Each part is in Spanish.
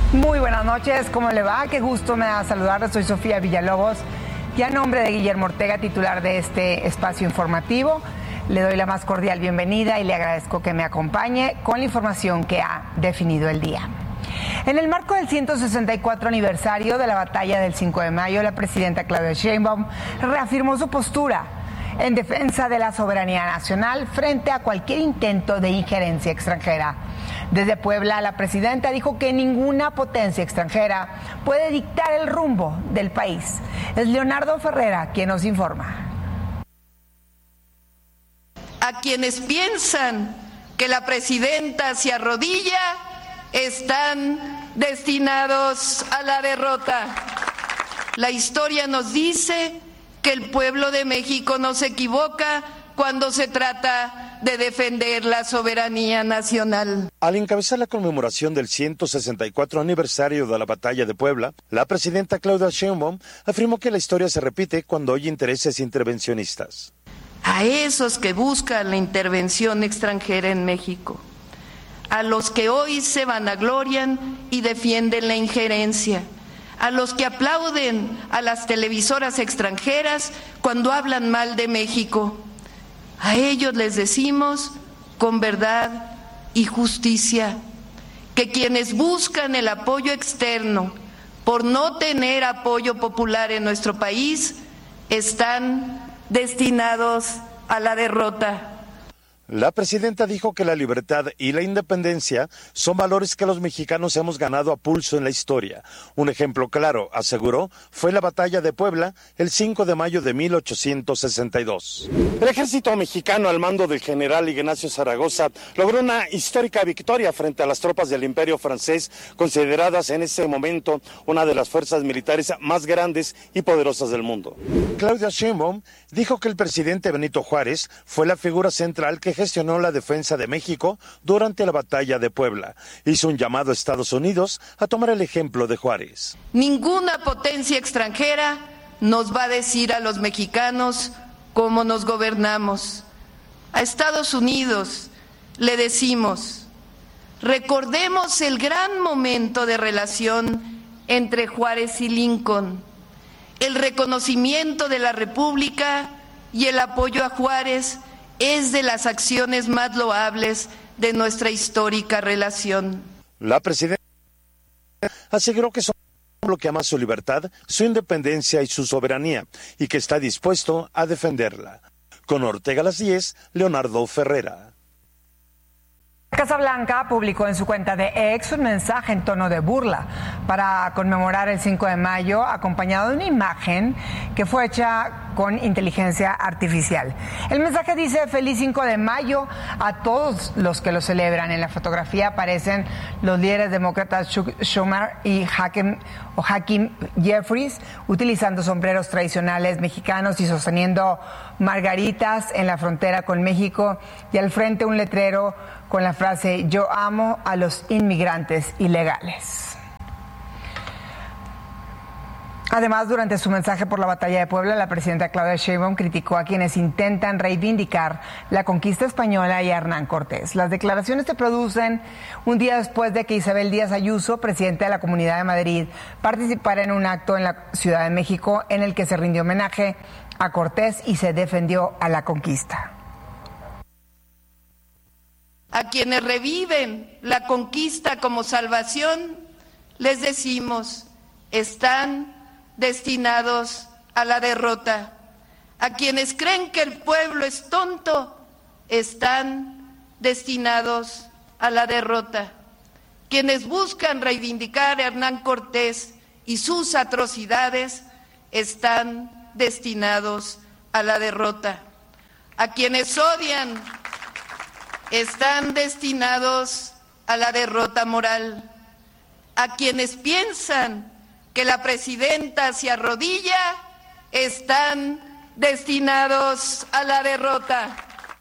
Muy buenas noches, ¿cómo le va? Qué gusto me da saludarles, soy Sofía Villalobos y a nombre de Guillermo Ortega, titular de este espacio informativo, le doy la más cordial bienvenida y le agradezco que me acompañe con la información que ha definido el día. En el marco del 164 aniversario de la batalla del 5 de mayo, la presidenta Claudia Sheinbaum reafirmó su postura en defensa de la soberanía nacional frente a cualquier intento de injerencia extranjera. Desde Puebla, la presidenta dijo que ninguna potencia extranjera puede dictar el rumbo del país. Es Leonardo Ferrera quien nos informa. A quienes piensan que la presidenta se arrodilla, están destinados a la derrota. La historia nos dice que el pueblo de México no se equivoca cuando se trata de defender la soberanía nacional. Al encabezar la conmemoración del 164 aniversario de la Batalla de Puebla, la presidenta Claudia Sheinbaum afirmó que la historia se repite cuando hay intereses intervencionistas. A esos que buscan la intervención extranjera en México, a los que hoy se vanaglorian y defienden la injerencia, a los que aplauden a las televisoras extranjeras cuando hablan mal de México, a ellos les decimos con verdad y justicia que quienes buscan el apoyo externo por no tener apoyo popular en nuestro país están destinados a la derrota. La presidenta dijo que la libertad y la independencia son valores que los mexicanos hemos ganado a pulso en la historia. Un ejemplo claro, aseguró, fue la batalla de Puebla el 5 de mayo de 1862. El ejército mexicano al mando del general Ignacio Zaragoza logró una histórica victoria frente a las tropas del Imperio francés, consideradas en ese momento una de las fuerzas militares más grandes y poderosas del mundo. Claudia Sheinbaum dijo que el presidente Benito Juárez fue la figura central que gestionó la defensa de México durante la batalla de Puebla. Hizo un llamado a Estados Unidos a tomar el ejemplo de Juárez. Ninguna potencia extranjera nos va a decir a los mexicanos cómo nos gobernamos. A Estados Unidos le decimos, recordemos el gran momento de relación entre Juárez y Lincoln, el reconocimiento de la República y el apoyo a Juárez es de las acciones más loables de nuestra histórica relación. La presidenta aseguró que son un pueblo que ama su libertad, su independencia y su soberanía, y que está dispuesto a defenderla. Con Ortega a las 10, Leonardo Ferrera. Casa Blanca publicó en su cuenta de X un mensaje en tono de burla para conmemorar el 5 de mayo, acompañado de una imagen que fue hecha con inteligencia artificial. El mensaje dice: feliz 5 de mayo a todos los que lo celebran. En la fotografía aparecen los líderes demócratas Chuck Schumer y Hakeem Jeffries utilizando sombreros tradicionales mexicanos y sosteniendo margaritas en la frontera con México, y al frente un letrero con la frase "Yo amo a los inmigrantes ilegales". Además, durante su mensaje por la batalla de Puebla, la presidenta Claudia Sheinbaum criticó a quienes intentan reivindicar la conquista española y a Hernán Cortés. Las declaraciones se producen un día después de que Isabel Díaz Ayuso, presidenta de la Comunidad de Madrid, participara en un acto en la Ciudad de México en el que se rindió homenaje a Cortés y se defendió a la conquista. A quienes reviven la conquista como salvación, les decimos, están destinados a la derrota. A quienes creen que el pueblo es tonto, están destinados a la derrota. Quienes buscan reivindicar a Hernán Cortés y sus atrocidades, están destinados a la derrota. A quienes odian, están destinados a la derrota moral. A quienes piensan que la presidenta se arrodilla, están destinados a la derrota.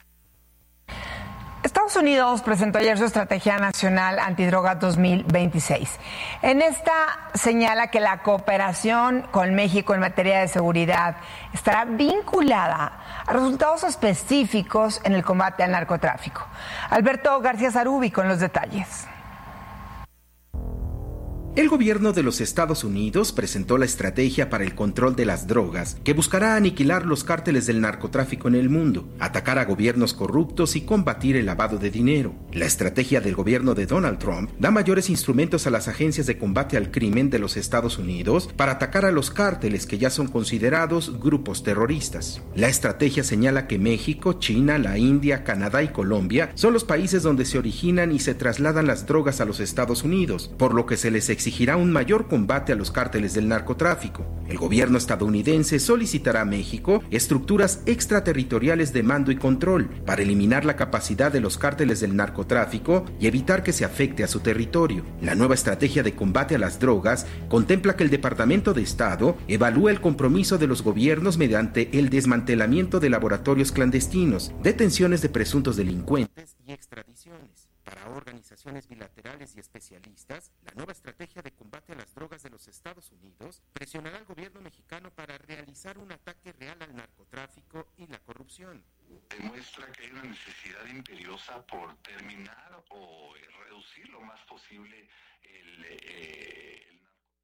Estados Unidos presentó ayer su Estrategia Nacional Antidrogas 2026. En esta señala que la cooperación con México en materia de seguridad estará vinculada a resultados específicos en el combate al narcotráfico. Alberto García Zarubi con los detalles. El gobierno de los Estados Unidos presentó la estrategia para el control de las drogas, que buscará aniquilar los cárteles del narcotráfico en el mundo, atacar a gobiernos corruptos y combatir el lavado de dinero. La estrategia del gobierno de Donald Trump da mayores instrumentos a las agencias de combate al crimen de los Estados Unidos para atacar a los cárteles que ya son considerados grupos terroristas. La estrategia señala que México, China, la India, Canadá y Colombia son los países donde se originan y se trasladan las drogas a los Estados Unidos, por lo que se les exigirá un mayor combate a los cárteles del narcotráfico. El gobierno estadounidense solicitará a México estructuras extraterritoriales de mando y control para eliminar la capacidad de los cárteles del narcotráfico y evitar que se afecte a su territorio. La nueva estrategia de combate a las drogas contempla que el Departamento de Estado evalúe el compromiso de los gobiernos mediante el desmantelamiento de laboratorios clandestinos, detenciones de presuntos delincuentes y extradiciones. Para organizaciones bilaterales y especialistas, la nueva estrategia de combate a las drogas de los Estados Unidos presionará al gobierno mexicano para realizar un ataque real al narcotráfico y la corrupción. Demuestra que hay una necesidad imperiosa por terminar o reducir lo más posible el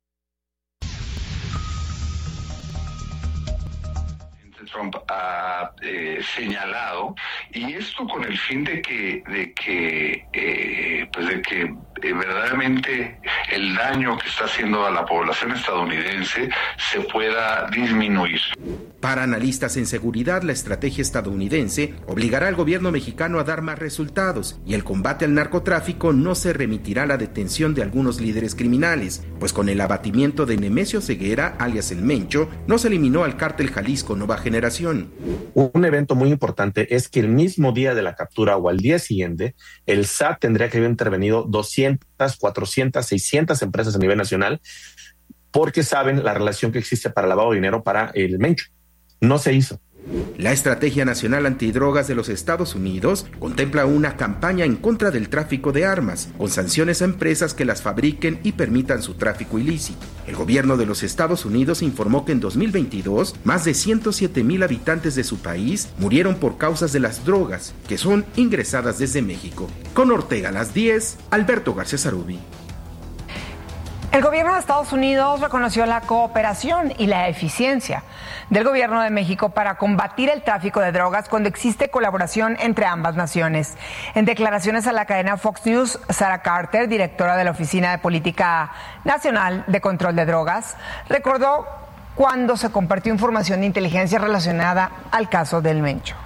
Trump ha señalado, y esto con el fin de que verdaderamente el daño que está haciendo a la población estadounidense se pueda disminuir. Para analistas en seguridad, la estrategia estadounidense obligará al gobierno mexicano a dar más resultados, y el combate al narcotráfico no se remitirá a la detención de algunos líderes criminales, pues con el abatimiento de Nemesio Ceguera, alias El Mencho, no se eliminó al cártel Jalisco Nueva Generación. Un evento muy importante es que el mismo día de la captura o al día siguiente, el SAT tendría que haber intervenido 200, 400, 600 empresas a nivel nacional, porque saben la relación que existe para lavado de dinero para el Mencho. No se hizo. La Estrategia Nacional Antidrogas de los Estados Unidos contempla una campaña en contra del tráfico de armas, con sanciones a empresas que las fabriquen y permitan su tráfico ilícito. El gobierno de los Estados Unidos informó que en 2022, más de 107,000 habitantes de su país murieron por causas de las drogas, que son ingresadas desde México. Con Ortega a las 10, Alberto García Sarubi. El gobierno de Estados Unidos reconoció la cooperación y la eficiencia del gobierno de México para combatir el tráfico de drogas cuando existe colaboración entre ambas naciones. En declaraciones a la cadena Fox News, Sarah Carter, directora de la Oficina de Política Nacional de Control de Drogas, recordó cuando se compartió información de inteligencia relacionada al caso del Mencho.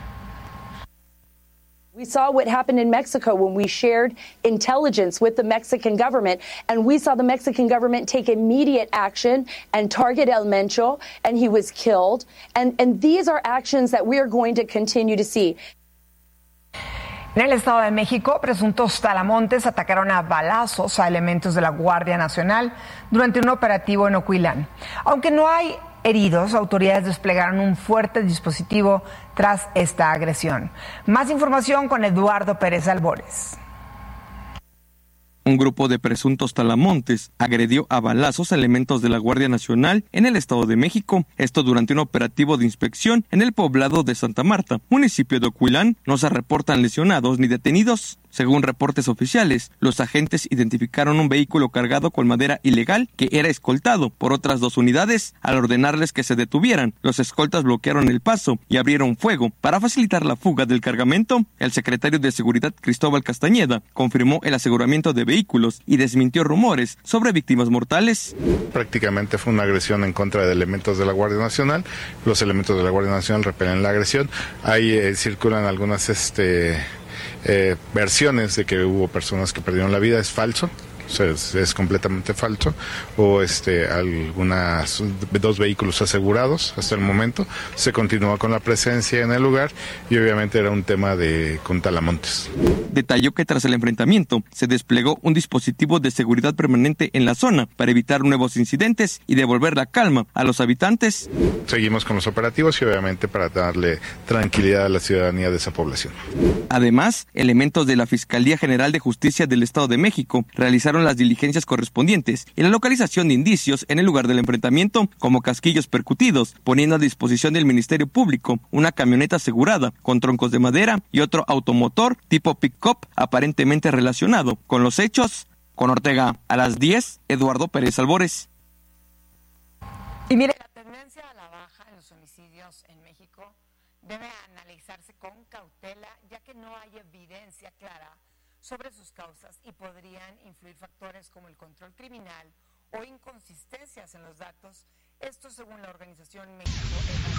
We saw what happened in Mexico when we shared intelligence with the Mexican government, and we saw the Mexican government take immediate action and target El Mencho, and he was killed. And these are actions that we are going to continue to see. En el Estado de México, presuntos talamontes atacaron a balazos a elementos de la Guardia Nacional durante un operativo en Ocotlán. Aunque no hay heridos, autoridades desplegaron un fuerte dispositivo tras esta agresión. Más información con Eduardo Pérez Albores. Un grupo de presuntos talamontes agredió a balazos a elementos de la Guardia Nacional en el Estado de México. Esto durante un operativo de inspección en el poblado de Santa Marta, municipio de Ocotlán. No se reportan lesionados ni detenidos. Según reportes oficiales, los agentes identificaron un vehículo cargado con madera ilegal que era escoltado por otras 2 unidades. Al ordenarles que se detuvieran, los escoltas bloquearon el paso y abrieron fuego para facilitar la fuga del cargamento. El secretario de Seguridad, Cristóbal Castañeda, confirmó el aseguramiento de vehículos y desmintió rumores sobre víctimas mortales. Prácticamente fue una agresión en contra de elementos de la Guardia Nacional. Los elementos de la Guardia Nacional repelen la agresión. Ahí circulan algunas versiones de que hubo personas que perdieron la vida. Es falso. Es completamente falso, o algunas 2 vehículos asegurados hasta el momento. Se continúa con la presencia en el lugar y obviamente era un tema con talamontes. Detalló que tras el enfrentamiento se desplegó un dispositivo de seguridad permanente en la zona para evitar nuevos incidentes y devolver la calma a los habitantes. Seguimos con los operativos y obviamente para darle tranquilidad a la ciudadanía de esa población. Además, elementos de la Fiscalía General de Justicia del Estado de México realizaron las diligencias correspondientes y la localización de indicios en el lugar del enfrentamiento, como casquillos percutidos, poniendo a disposición del Ministerio Público una camioneta asegurada con troncos de madera y otro automotor tipo pick-up aparentemente relacionado con los hechos. Con Ortega, a las 10, Eduardo Pérez Albores. Y mire, la tendencia a la baja en los homicidios en México debe analizarse con cautela, ya que no hay evidencia clara sobre sus causas y podrían influir factores como el control criminal o inconsistencias en los datos. Esto según la organización México